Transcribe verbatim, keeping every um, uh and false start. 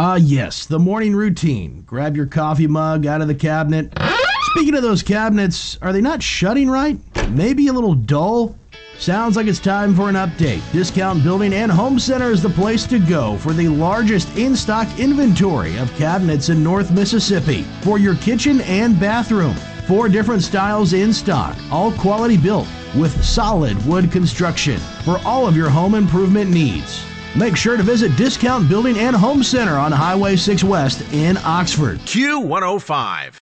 Ah, yes, the morning routine. Grab your coffee mug out of the cabinet. Speaking of those cabinets, are they not shutting right? Maybe a little dull? Sounds like it's time for an update. Discount Building and Home Center is the place to go for the largest in-stock inventory of cabinets in North Mississippi for your kitchen and bathroom. Four different styles in stock, all quality built with solid wood construction for all of your home improvement needs. Make sure to visit Discount Building and Home Center on Highway six West in Oxford. Q one oh five.